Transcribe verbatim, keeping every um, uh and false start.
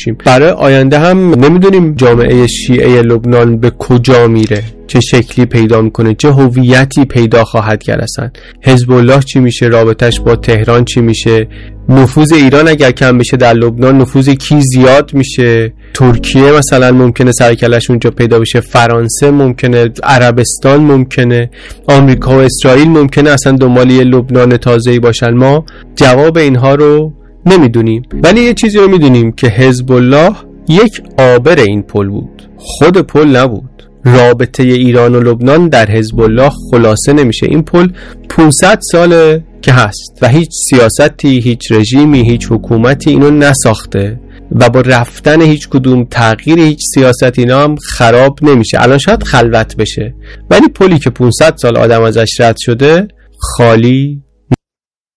میشیم. برای آینده هم نمیدونیم جامعه شیعه لبنان به کجا میره، چه شکلی پیدا میکنه، چه هویتی پیدا خواهد کرد. اصلا حزب الله چی میشه، رابطش با تهران چی میشه، نفوذ ایران اگر کم بشه در لبنان نفوذ کی زیاد میشه، ترکیه مثلا ممکنه سرکلش اونجا پیدا بشه، فرانسه ممکنه، عربستان ممکنه، آمریکا و اسرائیل ممکنه اصلا دنبال یه لبنان تازه‌ای باشن. ما جواب اینها رو نمیدونیم، ولی یه چیزی رو میدونیم که حزب الله یک عابر این پل بود، خود پل نبود. رابطه ایران و لبنان در حزب الله خلاصه نمیشه. این پل پانصد ساله که هست و هیچ سیاستی، هیچ رژیمی، هیچ حکومتی اینو نساخته و با رفتن هیچ کدوم تغییر هیچ سیاست اینا هم خراب نمیشه. الان شاید خلوت بشه، ولی پلی که پانصد سال آدم ازش رد شده خالی